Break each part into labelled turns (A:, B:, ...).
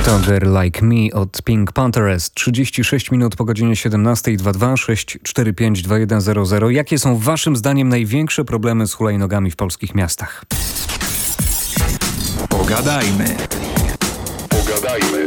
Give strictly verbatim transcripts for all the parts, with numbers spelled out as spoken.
A: To Girl Like Me od Pink Panthers. trzydzieści sześć minut po godzinie siedemnastej. dwa dwa sześć cztery pięć dwa jeden zero zero. Jakie są waszym zdaniem największe problemy z hulajnogami w polskich miastach?
B: Pogadajmy. Pogadajmy.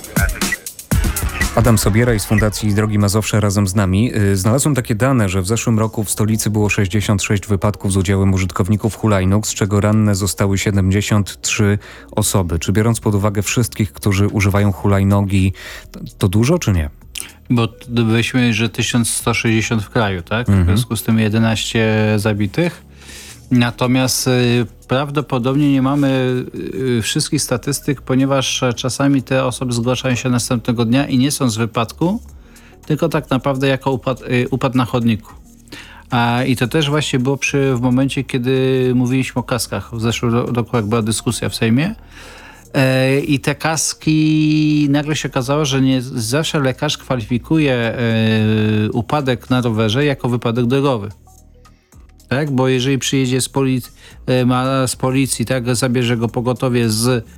A: Adam Sobieraj z Fundacji Drogi Mazowsze razem z nami. Znalazłem takie dane, że w zeszłym roku w stolicy było sześćdziesiąt sześć wypadków z udziałem użytkowników hulajnóg, z czego ranne zostały siedemdziesiąt trzy osoby. Czy biorąc pod uwagę wszystkich, którzy używają hulajnogi, to, to dużo czy nie?
C: Bo weźmy, że tysiąc sto sześćdziesiąt w kraju, tak? W związku z tym jedenaście zabitych. Natomiast y, prawdopodobnie nie mamy y, wszystkich statystyk, ponieważ czasami te osoby zgłaszają się następnego dnia i nie są z wypadku, tylko tak naprawdę jako upad, y, upad na chodniku. A, I to też właśnie było przy, w momencie, kiedy mówiliśmy o kaskach. W zeszłym roku, jak była dyskusja w Sejmie. E, I te kaski, nagle się okazało, że nie zawsze lekarz kwalifikuje y, upadek na rowerze jako wypadek drogowy. Tak? Bo jeżeli przyjedzie z, polic- ma z policji, tak, zabierze go pogotowie z, e,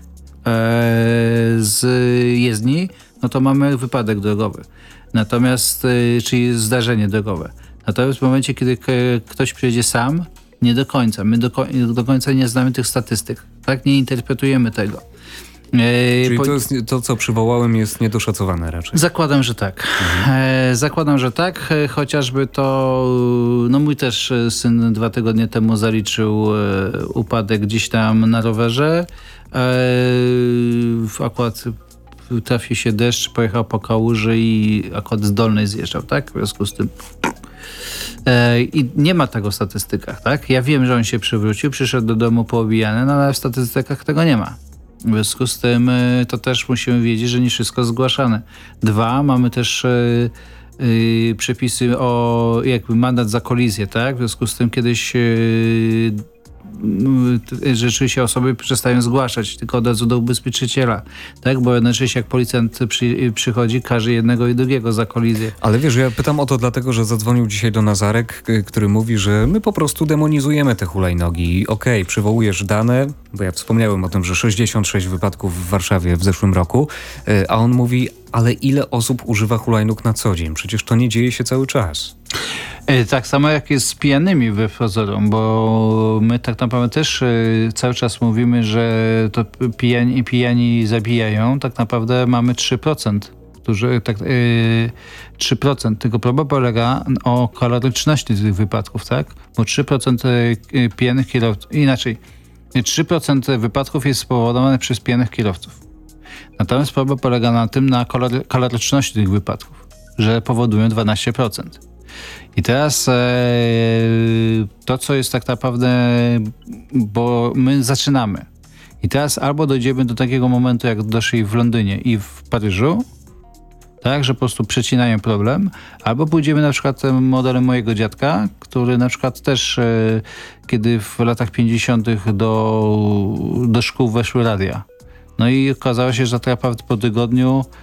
C: z jezdni, no to mamy wypadek drogowy. Natomiast, e, czyli zdarzenie drogowe. Natomiast w momencie, kiedy k- ktoś przyjedzie sam, nie do końca. My do, ko- do końca nie znamy tych statystyk. Tak? Nie interpretujemy tego.
A: E, Czyli po... to, jest, to, co przywołałem, jest niedoszacowane raczej.
C: Zakładam, że tak. Mhm. E, zakładam, że tak. E, chociażby to, no mój też syn dwa tygodnie temu zaliczył e, upadek gdzieś tam na rowerze. E, akurat trafił się deszcz, pojechał po kałuży i akurat z Dolnej zjeżdżał, tak? W związku z tym... E, I nie ma tego w statystykach, tak? Ja wiem, że on się przywrócił, przyszedł do domu poobijany, no ale w statystykach tego nie ma. W związku z tym to też musimy wiedzieć, że nie wszystko zgłaszane. Dwa, mamy też yy, yy, przepisy o jakby mandat za kolizję, tak? W związku z tym kiedyś yy, yy, rzeczywiście osoby przestają zgłaszać, tylko od razu do ubezpieczyciela, tak? Bo jednocześnie jak policjant przy, przychodzi, każe jednego i drugiego za kolizję.
A: Ale wiesz, ja pytam o to dlatego, że zadzwonił dzisiaj do nas Arek, który mówi, że my po prostu demonizujemy te hulajnogi. Okej, okay, przywołujesz dane, bo ja wspomniałem o tym, że sześćdziesiąt sześć wypadków w Warszawie w zeszłym roku, a on mówi, ale ile osób używa hulajnóg na co dzień? Przecież to nie dzieje się cały czas.
C: Tak samo jak jest z pijanymi we pozorom, bo my tak naprawdę też cały czas mówimy, że to pijani, pijani zabijają. Tak naprawdę mamy trzy procent, którzy tak, yy, trzy procent. Tylko problem polega o kaloryczności tych wypadków, tak? Bo trzy procent pijanych kierowców, inaczej, trzy procent wypadków jest spowodowane przez pijanych kierowców. Natomiast problem polega na tym, na kaloryczności tych wypadków, że powodują dwanaście procent. I teraz e, to, co jest tak naprawdę, bo my zaczynamy. I teraz albo dojdziemy do takiego momentu, jak doszli w Londynie i w Paryżu, tak, że po prostu przecinają problem, albo pójdziemy na przykład modelem mojego dziadka, który na przykład też, e, kiedy w latach pięćdziesiątych do, do szkół weszły radia. No i okazało się, że tak naprawdę po tygodniu